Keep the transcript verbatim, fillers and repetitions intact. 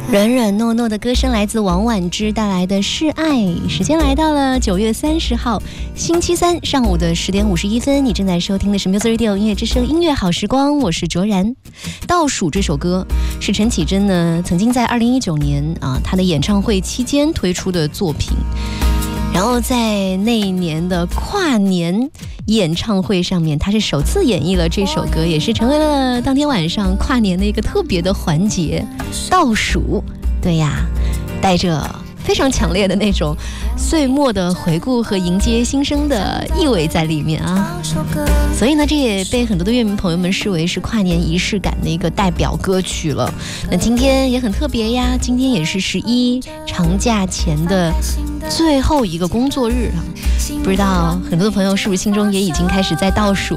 软软糯糯的歌声来自王菀之带来的《是爱》。时间来到了九月三十号星期三上午的十点五十一分，你正在收听的是 Music Radio 音乐之声音乐好时光，我是卓然。倒数这首歌是陈绮贞呢曾经在二零一九年啊她的演唱会期间推出的作品，然后在那一年的跨年演唱会上面，她是首次演绎了这首歌，也是成为了当天晚上跨年的一个特别的环节——倒数。对呀，带着非常强烈的那种岁末的回顾和迎接新生的意味在里面啊。所以呢，这也被很多的乐迷朋友们视为是跨年仪式感的一个代表歌曲了。那今天也很特别呀，今天也是十一长假前的最后一个工作日啊。不知道很多的朋友是不是心中也已经开始在倒数